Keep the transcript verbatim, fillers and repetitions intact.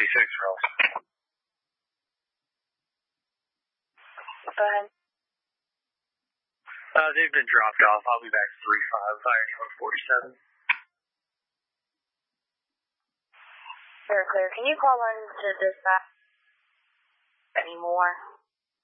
six rolls. Go ahead. Uh, they've been dropped off. I'll be back three five, fire one forty-seven. Very clear. Can you call in to dispatch anymore?